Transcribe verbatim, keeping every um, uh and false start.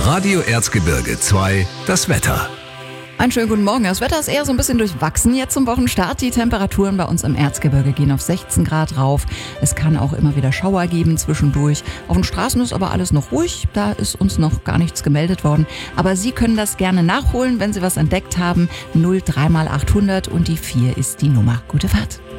Radio Erzgebirge zwei, das Wetter. Einen schönen guten Morgen. Das Wetter ist eher so ein bisschen durchwachsen jetzt zum Wochenstart. Die Temperaturen bei uns im Erzgebirge gehen auf sechzehn Grad rauf. Es kann auch immer wieder Schauer geben zwischendurch. Auf den Straßen ist aber alles noch ruhig. Da ist uns noch gar nichts gemeldet worden. Aber Sie können das gerne nachholen, wenn Sie was entdeckt haben. null drei mal achthundert und die vier ist die Nummer. Gute Fahrt.